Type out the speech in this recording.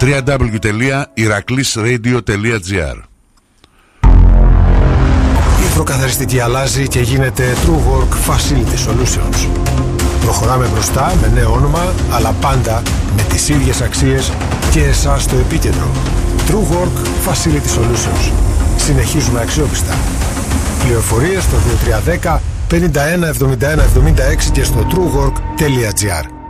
www.iraklisradio.gr. Η προκαθαριστική αλλάζει και γίνεται TrueWork Facility Solutions. Προχωράμε μπροστά με νέο όνομα, αλλά πάντα με τις ίδιες αξίες και εσάς στο επίκεντρο. TrueWork Facility Solutions. Συνεχίζουμε αξιόπιστα. Πληροφορίες στο 2310 51 71 76 και στο truework.gr.